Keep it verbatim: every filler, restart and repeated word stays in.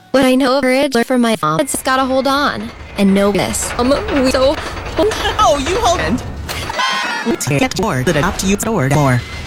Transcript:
When I know courage from my mom, it's gotta hold on. And know this. Um, we so... Oh, you hold it. Get more that up to you or more.